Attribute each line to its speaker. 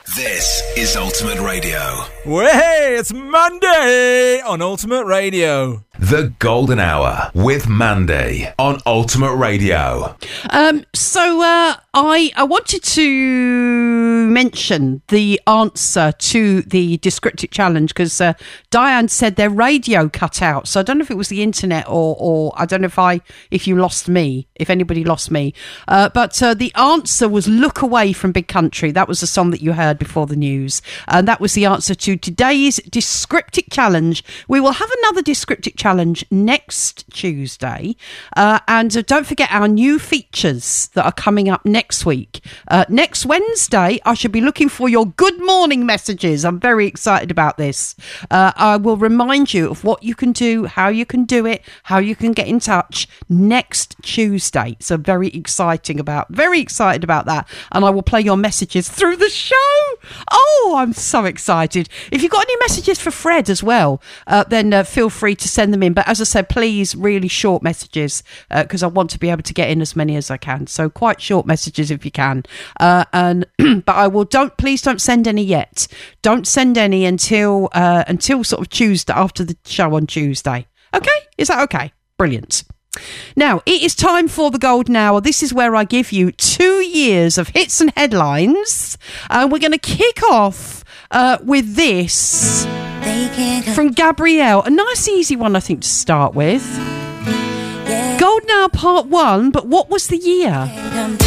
Speaker 1: This is Ultimate Radio.
Speaker 2: Well, hey, it's Monday on Ultimate Radio.
Speaker 1: The Golden Hour with Mandy on Ultimate Radio.
Speaker 3: I wanted to mention the answer to the Descriptic Challenge because Diane said their radio cut out. So I don't know if it was the internet or I don't know if you lost me, if anybody lost me. But the answer was Look Away from Big Country. That was the song that you heard before the news. And that was the answer to today's Descriptic Challenge. We will have another Descriptic Challenge next Tuesday. And don't forget our new features that are coming up next week. Next Wednesday, I should be looking for your good morning messages. I'm very excited about this. I will remind you of what you can do, how you can do it, how you can get in touch next Tuesday. So very excited about that. And I will play your messages through the show. Oh, I'm so excited. If you've got any messages for Fred as well, then feel free to send them in. But as I said, please, really short messages because I want to be able to get in as many as I can. So quite short messages if you can. But please don't send any yet. Don't send any until sort of Tuesday, after the show on Tuesday. Okay? Is that okay? Brilliant. Now, it is time for the Golden Hour. This is where I give you 2 years of hits and headlines. We're going to kick off with this from Gabrielle. A nice, easy one, I think, to start with. Golden Hour Part 1, but what was the year?